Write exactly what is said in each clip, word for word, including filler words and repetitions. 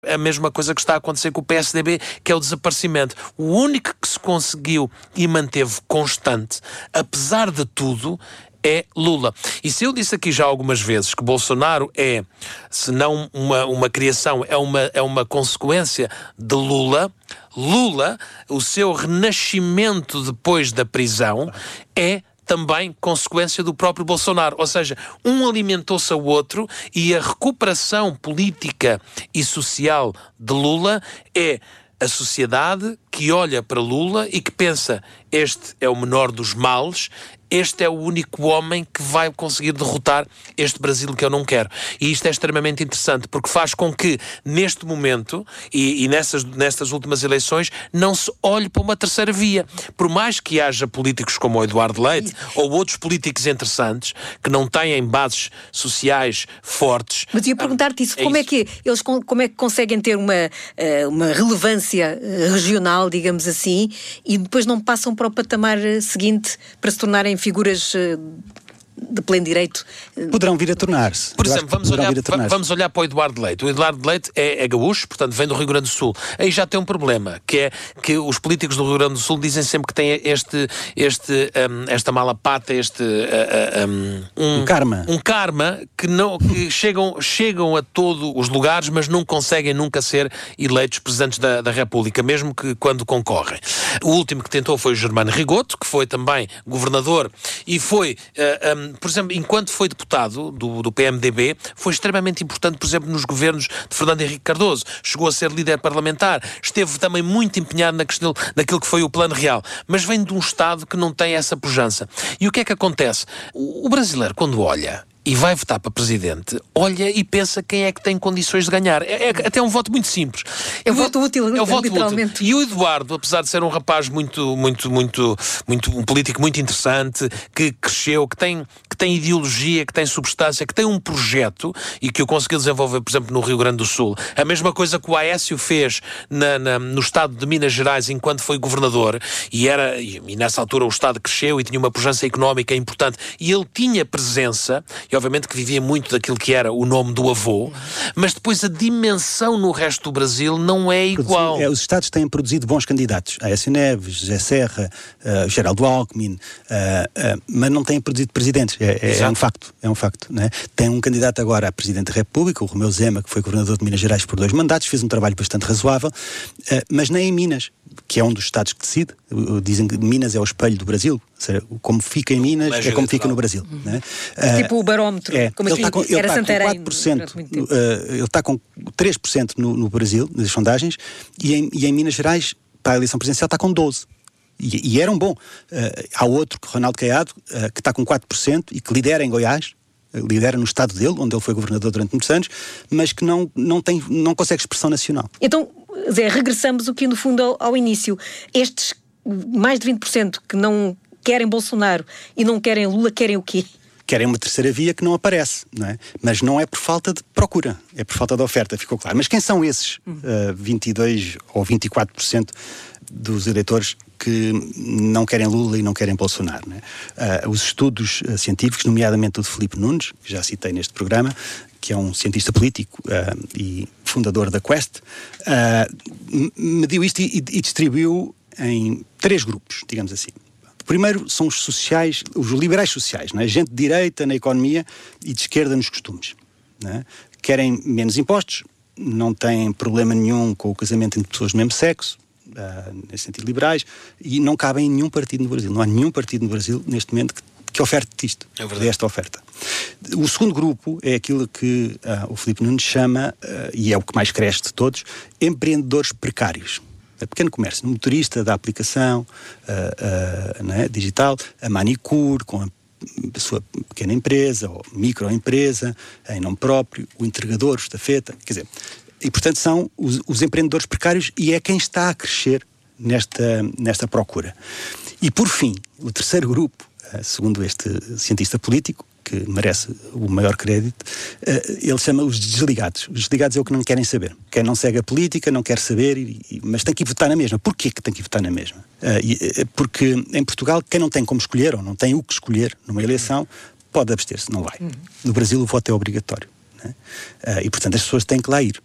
a mesma coisa que está a acontecer com o P S D B, que é o desaparecimento. O único que se conseguiu e manteve constante, apesar de tudo, é Lula. E se eu disse aqui já algumas vezes que Bolsonaro é, se não uma, uma criação, é uma, é uma consequência de Lula, Lula, o seu renascimento depois da prisão, é também consequência do próprio Bolsonaro. Ou seja, um alimentou-se ao outro e a recuperação política e social de Lula é a sociedade que olha para Lula e que pensa: este é o menor dos males, este é o único homem que vai conseguir derrotar este Brasil que eu não quero. E isto é extremamente interessante, porque faz com que, neste momento, e, e nessas, nestas últimas eleições, não se olhe para uma terceira via. Por mais que haja políticos como o Eduardo Leite, ou outros políticos interessantes, que não têm bases sociais fortes... Mas ia perguntar-te isso, é como, isso. É que eles, como é que conseguem ter uma, uma relevância regional, digamos assim, e depois não passam para o patamar seguinte para se tornarem figuras de pleno direito? Poderão vir a tornar-se. Por exemplo, vamos olhar, vamos olhar para o Eduardo Leite. O Eduardo Leite é, é gaúcho, portanto vem do Rio Grande do Sul. Aí já tem um problema, que é que os políticos do Rio Grande do Sul dizem sempre que têm este, este, um, esta mala pata, este... Uh, um, um, um karma. Um karma que, não, que chegam, chegam a todos os lugares, mas não conseguem nunca ser eleitos presidentes da, da República, mesmo que quando concorrem. O último que tentou foi o Germano Rigoto, que foi também governador e foi... Uh, um, por exemplo, enquanto foi deputado do, do P M D B, foi extremamente importante, por exemplo, nos governos de Fernando Henrique Cardoso. Chegou a ser líder parlamentar, esteve também muito empenhado na questão, naquilo que foi o Plano Real, mas vem de um Estado que não tem essa pujança. E o que é que acontece? O, o brasileiro, quando olha e vai votar para presidente, olha e pensa quem é que tem condições de ganhar. É, é até um voto muito simples. É o voto útil, é o voto literalmente. Útil. E o Eduardo, apesar de ser um rapaz muito, muito, muito, muito, um político muito interessante, que cresceu, que tem, que tem ideologia, que tem substância, que tem um projeto e que o conseguiu desenvolver, por exemplo, no Rio Grande do Sul. A mesma coisa que o Aécio fez na, na, no estado de Minas Gerais enquanto foi governador, e, era, e, e nessa altura o estado cresceu e tinha uma pujança económica importante, e ele tinha presença, e obviamente que vivia muito daquilo que era o nome do avô, mas depois a dimensão no resto do Brasil não é igual. É, os Estados têm produzido bons candidatos. Aécio Neves, José Serra, uh, Geraldo Alckmin, uh, uh, mas não têm produzido presidentes. É, é, é um facto. É um facto, né? Tem um candidato agora a Presidente da República, o Romeu Zema, que foi governador de Minas Gerais por dois mandatos, fez um trabalho bastante razoável, uh, mas nem em Minas, que é um dos Estados que decide. Dizem que Minas é o espelho do Brasil. Ou seja, como fica em Minas é como fica no Brasil. Uhum. Né? É tipo o barómetro, é, como ele aqui era Santarém. quatro por cento, uh, ele está com três por cento no, no Brasil, nas sondagens, e em, e em Minas Gerais, para a eleição presidencial, está com doze por cento. E, e era um bom. Uh, há outro, Ronaldo Caiado, uh, que está com quatro por cento e que lidera em Goiás, lidera no estado dele, onde ele foi governador durante muitos anos, mas que não, não, tem, não consegue expressão nacional. Então, Zé, regressamos aqui no fundo ao, ao início. Estes mais de vinte por cento que não querem Bolsonaro e não querem Lula, querem o quê? Querem uma terceira via que não aparece, não é? Mas não é por falta de procura, é por falta de oferta, ficou claro. Mas quem são esses uh, vinte e dois ou vinte e quatro por cento dos eleitores que não querem Lula e não querem Bolsonaro, não é? Uh, os estudos uh, científicos, nomeadamente o de Filipe Nunes, que já citei neste programa, que é um cientista político uh, e fundador da Quest, uh, mediu isto e, e distribuiu em três grupos, digamos assim. O primeiro são os sociais, os liberais sociais, não é? Gente de direita na economia e de esquerda nos costumes, não é? Querem menos impostos, não têm problema nenhum com o casamento entre pessoas do mesmo sexo, uh, nesse sentido liberais, e não cabem em nenhum partido no Brasil. Não há nenhum partido no Brasil neste momento que, que oferte isto, é esta oferta. O segundo grupo é aquilo que uh, o Filipe Nunes chama, uh, e é o que mais cresce de todos, empreendedores precários. A pequeno comércio, um motorista da aplicação uh, uh, né, digital, a manicure, com a sua pequena empresa ou microempresa, em nome próprio, o entregador, o estafeta, quer dizer, e portanto são os, os empreendedores precários e é quem está a crescer nesta, nesta procura. E por fim, o terceiro grupo, uh, segundo este cientista político, que merece o maior crédito, uh, ele chama os desligados. Os desligados é o que não querem saber. Quem não segue a política, não quer saber, e, e, mas tem que ir votar na mesma. Porquê que tem que ir votar na mesma? Uh, e, uh, porque em Portugal, quem não tem como escolher, ou não tem o que escolher numa eleição, pode abster-se, não vai. No Brasil o voto é obrigatório. Né? Uh, e portanto as pessoas têm que lá ir.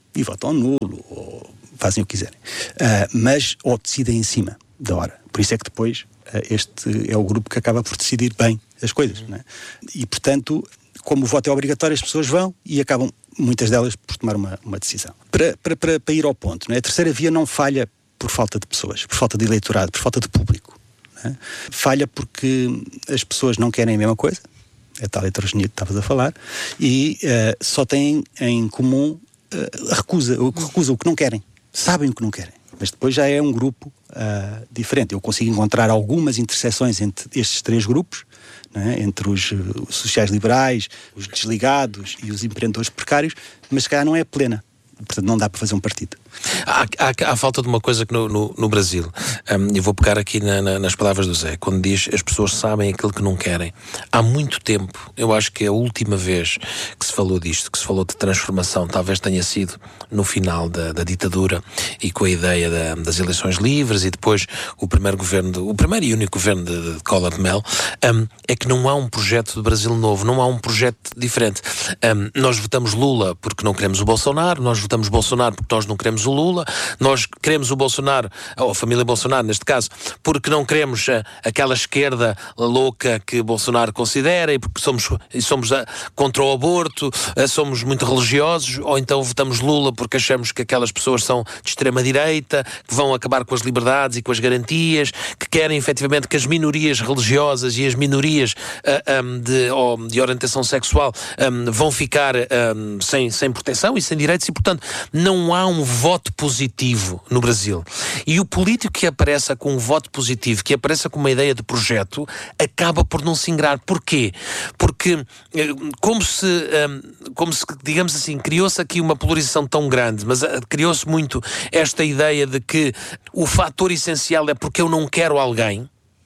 e votam nulo, ou fazem o que quiserem. Uh, mas, ou decidem em cima da hora. Por isso é que depois uh, este é o grupo que acaba por decidir bem as coisas. Não é? E, portanto, como o voto é obrigatório, as pessoas vão e acabam, muitas delas, por tomar uma, uma decisão. Para, para, para, para ir ao ponto, não é? A terceira via não falha por falta de pessoas, por falta de eleitorado, por falta de público. Não é? Falha porque as pessoas não querem a mesma coisa, é tal heterogeneidade que estavas a falar, e uh, só têm em comum uh, a recusa, o que recusam, o que não querem. Sabem o que não querem. Mas depois já é um grupo uh, diferente. Eu consigo encontrar algumas interseções entre estes três grupos, não é? Entre os, os sociais-liberais, os desligados e os empreendedores precários, mas se calhar não é plena. Portanto, não dá para fazer um partido. Há, há, há falta de uma coisa que no, no, no Brasil, um, eu vou pegar aqui na, na, nas palavras do Zé, quando diz as pessoas sabem aquilo que não querem. Há muito tempo, eu acho que é a última vez que se falou disto, que se falou de transformação, talvez tenha sido no final da, da ditadura e com a ideia da, das eleições livres e depois o primeiro governo, de, o primeiro e único governo de, de Collor de Mello, um, é que não há um projeto de Brasil novo, não há um projeto diferente. Um, nós votamos Lula porque não queremos o Bolsonaro, nós votamos Bolsonaro porque nós não queremos o Lula, nós queremos o Bolsonaro, ou a família Bolsonaro neste caso, porque não queremos a, aquela esquerda louca que Bolsonaro considera e porque somos, e somos a, contra o aborto, a, somos muito religiosos, ou então votamos Lula porque achamos que aquelas pessoas são de extrema-direita, que vão acabar com as liberdades e com as garantias, que querem efetivamente que as minorias religiosas e as minorias uh, um, de, ou, de orientação sexual um, vão ficar um, sem, sem proteção e sem direitos e, portanto, não há um voto positivo no Brasil. E o político que apareça com um voto positivo, que apareça com uma ideia de projeto, acaba por não se ingrar. Porquê? Porque como se, como se digamos assim, criou-se aqui uma polarização tão grande, mas criou-se muito esta ideia de que o fator essencial é porque eu não quero alguém,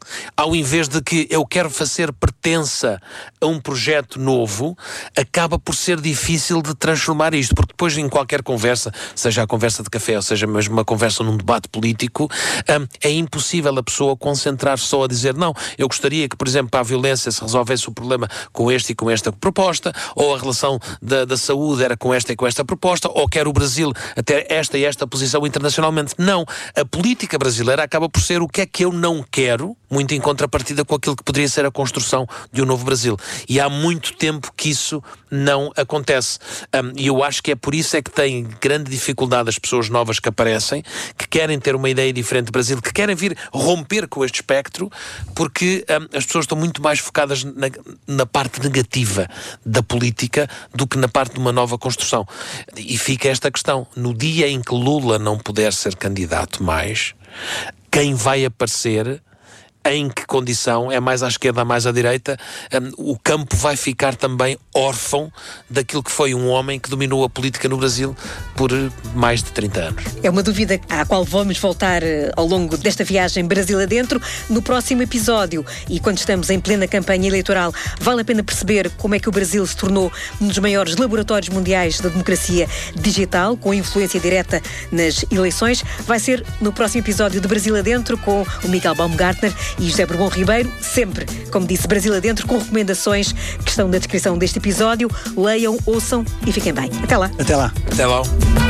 ao invés de que eu quero fazer pertença a um projeto novo, acaba por ser difícil de transformar isto, porque depois em qualquer conversa, seja a conversa de café ou seja mesmo uma conversa num debate político, hum, é impossível a pessoa concentrar-se só a dizer não, eu gostaria que, por exemplo, para a violência se resolvesse o problema com este e com esta proposta, ou a relação da, da saúde era com esta e com esta proposta, ou quer o Brasil até esta e esta posição internacionalmente. Não, a política brasileira acaba por ser o que é que eu não quero, muito em contrapartida com aquilo que poderia ser a construção de um novo Brasil. E há muito tempo que isso não acontece. Um, e eu acho que é por isso é que tem grande dificuldade as pessoas novas que aparecem, que querem ter uma ideia diferente do Brasil, que querem vir romper com este espectro, porque um, as pessoas estão muito mais focadas na, na parte negativa da política do que na parte de uma nova construção. E fica esta questão. No dia em que Lula não puder ser candidato mais, quem vai aparecer, em que condição, é mais à esquerda, mais à direita, um, o campo vai ficar também órfão daquilo que foi um homem que dominou a política no Brasil por mais de trinta anos. É uma dúvida à qual vamos voltar uh, ao longo desta viagem Brasil adentro no próximo episódio. E quando estamos em plena campanha eleitoral, vale a pena perceber como é que o Brasil se tornou um dos maiores laboratórios mundiais da democracia digital, com influência direta nas eleições. Vai ser no próximo episódio de Brasil adentro com o Miguel Baumgartner e José Bourbon Ribeiro, sempre, como disse, Brasil adentro, com recomendações que estão na descrição deste episódio. Leiam, ouçam e fiquem bem. Até lá. Até lá. Até lá.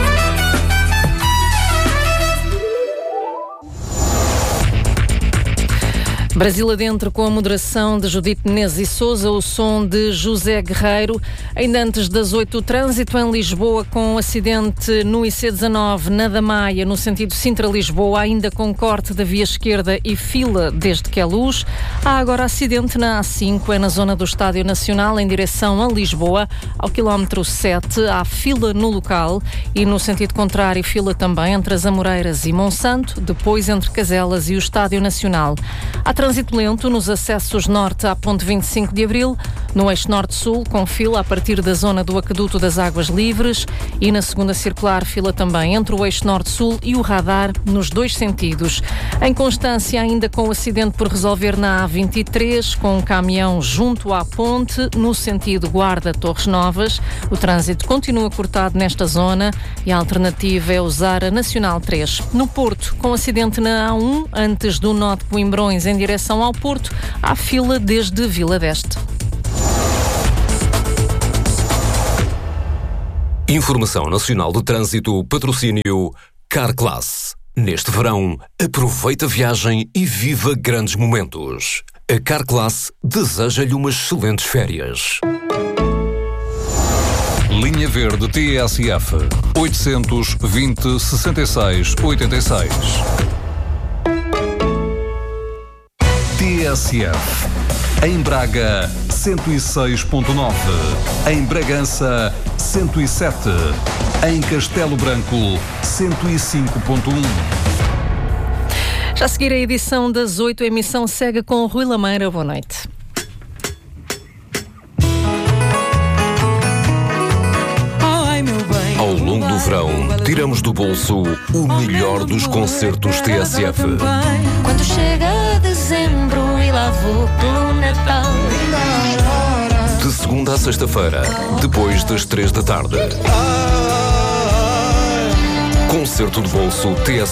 Brasil adentro com a moderação de Judite Menezes e Sousa, o som de José Guerreiro. Ainda antes das oito, o trânsito em Lisboa com um acidente no I C dezanove na da Maia, no sentido Sintra-Lisboa, ainda com corte da via esquerda e fila desde que é luz. Há agora acidente na A cinco, é na zona do Estádio Nacional, em direção a Lisboa, ao quilómetro sete. Há fila no local e no sentido contrário, fila também entre as Amoreiras e Monsanto, depois entre Caselas e o Estádio Nacional. Há trânsito lento nos acessos norte à ponte vinte e cinco de Abril, no eixo norte-sul, com fila a partir da zona do Aqueduto das Águas Livres e na segunda circular, fila também entre o eixo norte-sul e o radar nos dois sentidos. Em Constância, ainda com o acidente por resolver na A vinte e três, com um caminhão junto à ponte, no sentido Guarda-Torres Novas. O trânsito continua cortado nesta zona e a alternativa é usar a Nacional três. No Porto, com acidente na A um, antes do nó de Coimbrões, em direção ao Porto, há fila desde Vila d'Este. Informação Nacional de Trânsito, patrocínio Carclass. Neste verão, aproveita a viagem e viva grandes momentos. A Carclass deseja-lhe umas excelentes férias. Linha Verde T S F oitocentos e vinte, sessenta e seis, oitenta e seis. T S F em Braga cento e seis ponto nove, em Bragança cento e sete, em Castelo Branco cento e cinco ponto um. Já a seguir a edição das oito, a emissão segue com Rui Lameira. Boa noite. Ao longo do verão, tiramos do bolso o melhor dos concertos T S F. Quando chega dezembro e lá vou pro Natal. De segunda a sexta-feira, depois das três da tarde. Concerto de bolso T S F.